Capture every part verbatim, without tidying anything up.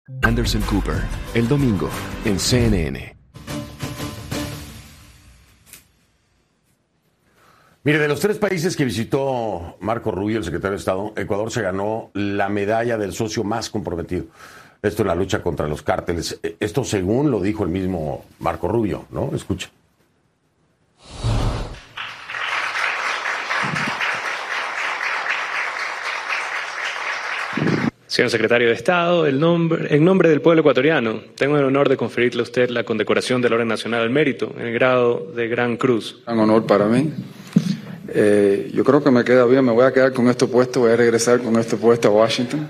Anderson Cooper, el domingo, en C N N. Mire, de los tres países que visitó Marco Rubio, el secretario de Estado, Ecuador se ganó la medalla del socio más comprometido. Esto en la lucha contra los cárteles. Esto según lo dijo el mismo Marco Rubio, ¿no? Escucha. Señor secretario de Estado, el nombre, en nombre del pueblo ecuatoriano, tengo el honor de conferirle a usted la condecoración del Orden Nacional al Mérito, en el grado de Gran Cruz. Un honor para mí. Eh, yo creo que me queda bien, me voy a quedar con este puesto, voy a regresar con este puesto a Washington.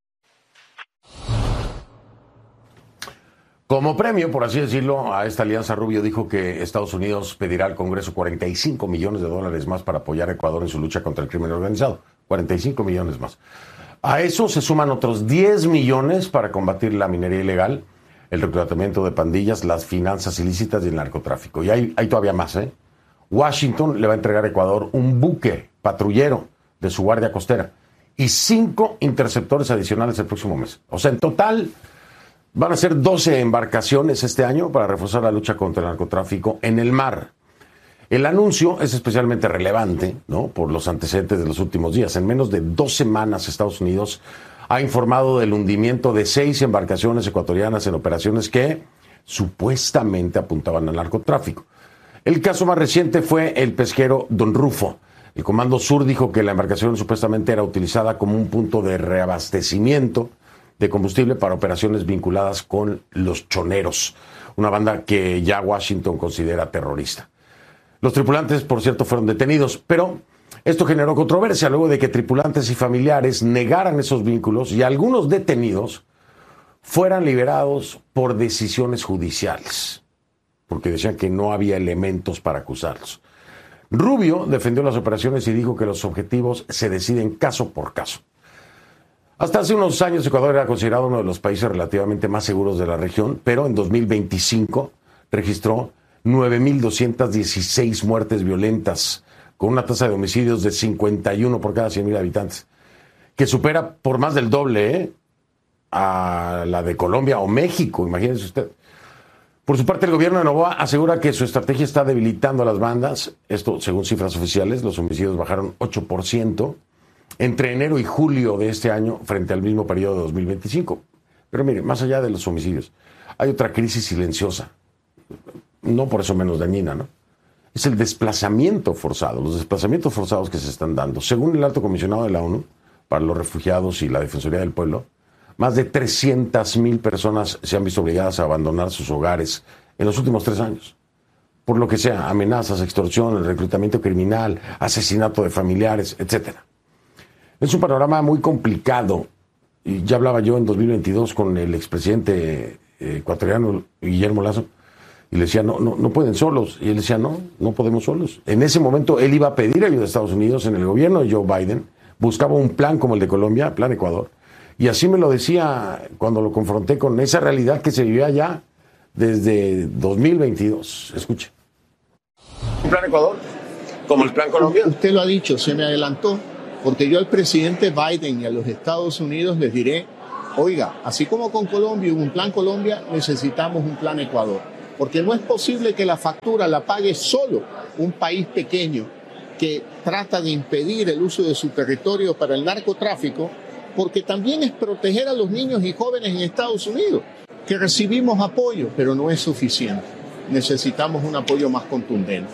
Como premio, por así decirlo, a esta alianza, Rubio dijo que Estados Unidos pedirá al Congreso cuarenta y cinco millones de dólares más para apoyar a Ecuador en su lucha contra el crimen organizado. cuarenta y cinco millones más. A eso se suman otros diez millones para combatir la minería ilegal, el reclutamiento de pandillas, las finanzas ilícitas y el narcotráfico. Y hay, hay todavía más, ¿eh? Washington le va a entregar a Ecuador un buque patrullero de su guardia costera y cinco interceptores adicionales el próximo mes. O sea, en total van a ser doce embarcaciones este año para reforzar la lucha contra el narcotráfico en el mar. El anuncio es especialmente relevante, ¿no?, por los antecedentes de los últimos días. En menos de dos semanas, Estados Unidos ha informado del hundimiento de seis embarcaciones ecuatorianas en operaciones que supuestamente apuntaban al narcotráfico. El caso más reciente fue el pesquero Don Rufo. El Comando Sur dijo que la embarcación supuestamente era utilizada como un punto de reabastecimiento de combustible para operaciones vinculadas con los choneros, una banda que ya Washington considera terrorista. Los tripulantes, por cierto, fueron detenidos, pero esto generó controversia luego de que tripulantes y familiares negaran esos vínculos y algunos detenidos fueran liberados por decisiones judiciales, porque decían que no había elementos para acusarlos. Rubio defendió las operaciones y dijo que los objetivos se deciden caso por caso. Hasta hace unos años Ecuador era considerado uno de los países relativamente más seguros de la región, pero en dos mil veinticinco registró nueve mil doscientas dieciséis muertes violentas, con una tasa de homicidios de cincuenta y uno por cada cien mil habitantes, que supera por más del doble ¿eh? a la de Colombia o México, imagínense usted. Por su parte, el gobierno de Noboa asegura que su estrategia está debilitando a las bandas. Esto, según cifras oficiales, los homicidios bajaron ocho por ciento entre enero y julio de este año frente al mismo periodo de dos mil veinticinco. Pero mire, más allá de los homicidios, hay otra crisis silenciosa, no por eso menos dañina, ¿no? Es el desplazamiento forzado, los desplazamientos forzados que se están dando. Según el Alto Comisionado de la ONU para los Refugiados y la Defensoría del Pueblo, más de trescientas mil personas se han visto obligadas a abandonar sus hogares en los últimos tres años. Por lo que sea, amenazas, extorsión, el reclutamiento criminal, asesinato de familiares, etcétera. Es un panorama muy complicado. Y ya hablaba yo en dos mil veintidós con el expresidente ecuatoriano Guillermo Lasso, y le decía, no, no, no pueden solos. Y él decía, no, no podemos solos. En ese momento él iba a pedir ayuda a Estados Unidos en el gobierno de Joe Biden, buscaba un plan como el de Colombia, Plan Ecuador. Y así me lo decía cuando lo confronté con esa realidad que se vivía ya desde dos mil veintidós. Escuche. ¿Un Plan Ecuador? ¿Como el Plan Colombia? Usted lo ha dicho, se me adelantó, porque yo al presidente Biden y a los Estados Unidos les diré, oiga, así como con Colombia hubo un Plan Colombia, necesitamos un Plan Ecuador. Porque no es posible que la factura la pague solo un país pequeño que trata de impedir el uso de su territorio para el narcotráfico, porque también es proteger a los niños y jóvenes en Estados Unidos, que recibimos apoyo, pero no es suficiente. Necesitamos un apoyo más contundente.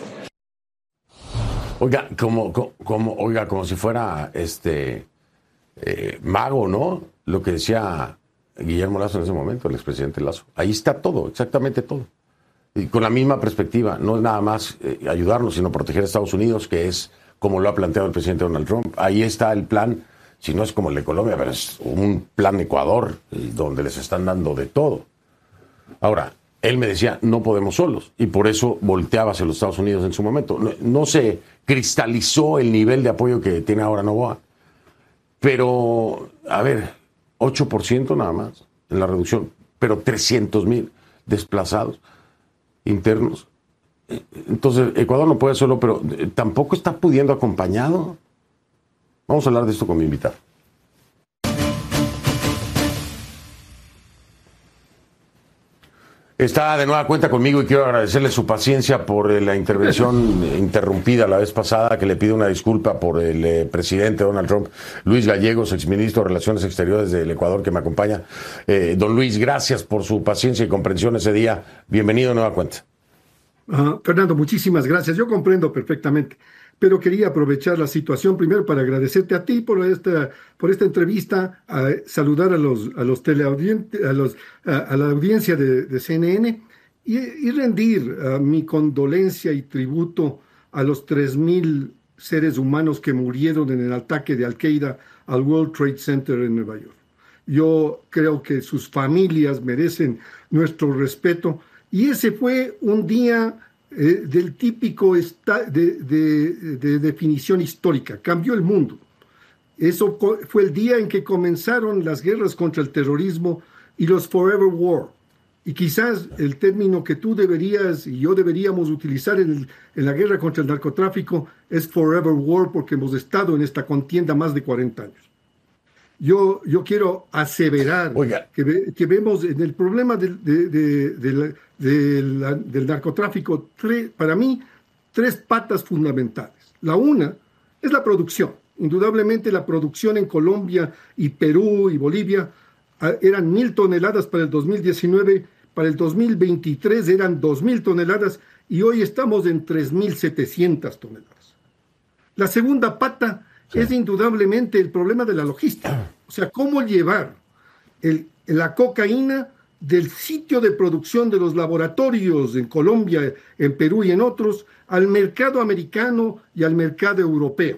Oiga, como, como, oiga, como si fuera este eh, mago, ¿no? Lo que decía Guillermo Lasso en ese momento, el expresidente Lasso. Ahí está todo, exactamente todo. Y con la misma perspectiva, no es nada más eh, ayudarnos, sino proteger a Estados Unidos, que es como lo ha planteado el presidente Donald Trump. Ahí está el plan, si no es como el de Colombia, pero es un plan Ecuador, eh, donde les están dando de todo. Ahora, él me decía, no podemos solos, y por eso volteaba hacia los Estados Unidos en su momento. No, no se cristalizó el nivel de apoyo que tiene ahora Noboa, pero, a ver, ocho por ciento nada más en la reducción, pero trescientos mil desplazados internos. Entonces, Ecuador no puede solo, pero tampoco está pudiendo acompañado. Vamos a hablar de esto con mi invitado. Está de nueva cuenta conmigo y quiero agradecerle su paciencia por eh, la intervención interrumpida la vez pasada, que le pido una disculpa por el eh, presidente Donald Trump. Luis Gallegos, exministro de Relaciones Exteriores del Ecuador, que me acompaña. Eh, don Luis, gracias por su paciencia y comprensión ese día. Bienvenido de nueva cuenta. Uh, Fernando, muchísimas gracias. Yo comprendo perfectamente, pero quería aprovechar la situación primero para agradecerte a ti por esta, por esta entrevista, a saludar a los, a los teleaudientes, a, los, a, a la audiencia de, de C N N y, y rendir uh, mi condolencia y tributo a los tres mil seres humanos que murieron en el ataque de Al-Qaeda al World Trade Center en Nueva York. Yo creo que sus familias merecen nuestro respeto y ese fue un día Eh, del típico esta, de, de, de definición histórica. Cambió el mundo. Eso co- fue el día en que comenzaron las guerras contra el terrorismo y los Forever War. Y quizás el término que tú deberías y yo deberíamos utilizar en, el, en la guerra contra el narcotráfico es Forever War, porque hemos estado en esta contienda más de cuarenta años. Yo, yo quiero aseverar que, ve, que vemos en el problema del, de, de, de la, de la, del narcotráfico, tre, para mí, tres patas fundamentales. La una es la producción. Indudablemente la producción en Colombia y Perú y Bolivia uh, eran mil toneladas para el dos mil diecinueve, para el dos mil veintitrés eran dos mil toneladas y hoy estamos en tres mil setecientas toneladas. La segunda pata sí. es indudablemente el problema de la logística. O sea, cómo llevar el, la cocaína del sitio de producción de los laboratorios en Colombia, en Perú y en otros, al mercado americano y al mercado europeo.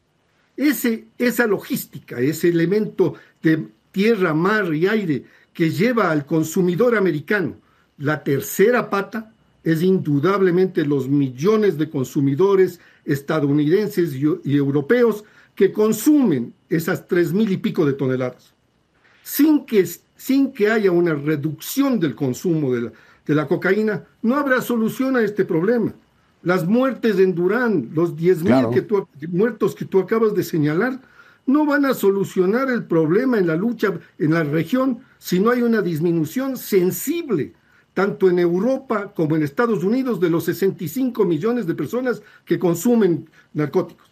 Ese, esa logística, ese elemento de tierra, mar y aire que lleva al consumidor americano. La tercera pata es indudablemente los millones de consumidores estadounidenses y, y europeos que consumen esas tres mil y pico de toneladas. Sin que, sin que haya una reducción del consumo de la, de la cocaína, no habrá solución a este problema. Las muertes en Durán, los diez mil claro. que tú, muertos que tú acabas de señalar, no van a solucionar el problema en la lucha en la región si no hay una disminución sensible, tanto en Europa como en Estados Unidos, de los sesenta y cinco millones de personas que consumen narcóticos.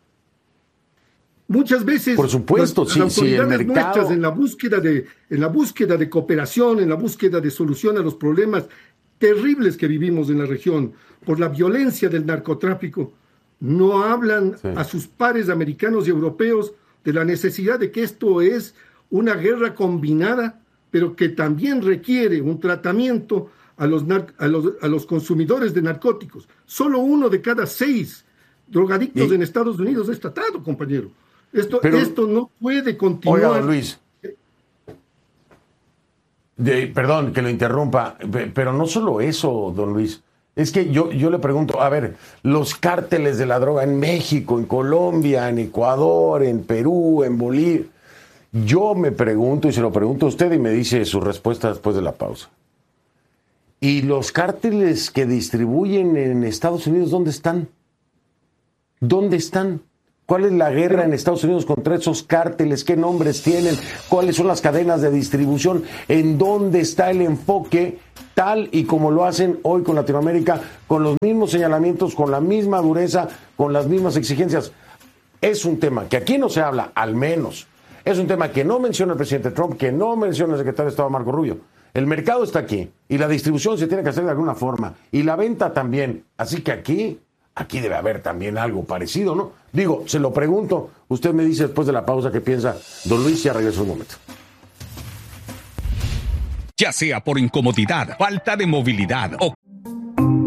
Muchas veces por supuesto, las, sí, las autoridades sí, el mercado... nuestras en la búsqueda de en la búsqueda de cooperación, en la búsqueda de solución a los problemas terribles que vivimos en la región por la violencia del narcotráfico, no hablan sí. a sus pares americanos y europeos de la necesidad de que esto es una guerra combinada, pero que también requiere un tratamiento a los, nar- a los, a los consumidores de narcóticos. Solo uno de cada seis drogadictos y... en Estados Unidos es tratado, compañero. Esto, pero, esto no puede continuar. Oiga, Luis, de, perdón que lo interrumpa, pero no solo eso, don Luis. Es que yo, yo le pregunto, a ver, los cárteles de la droga en México, en Colombia, en Ecuador, en Perú, en Bolivia. Yo me pregunto, y se lo pregunto a usted y me dice su respuesta después de la pausa. ¿Y los cárteles que distribuyen en Estados Unidos, dónde están? ¿Dónde están? ¿Cuál es la guerra en Estados Unidos contra esos cárteles? ¿Qué nombres tienen? ¿Cuáles son las cadenas de distribución? ¿En dónde está el enfoque tal y como lo hacen hoy con Latinoamérica, con los mismos señalamientos, con la misma dureza, con las mismas exigencias? Es un tema que aquí no se habla, al menos. Es un tema que no menciona el presidente Trump, que no menciona el secretario de Estado Marco Rubio. El mercado está aquí y la distribución se tiene que hacer de alguna forma y la venta también. Así que aquí... Aquí debe haber también algo parecido, ¿no? Digo, se lo pregunto, usted me dice después de la pausa qué piensa. Don Luis, ya regreso un momento. Ya sea por incomodidad, falta de movilidad o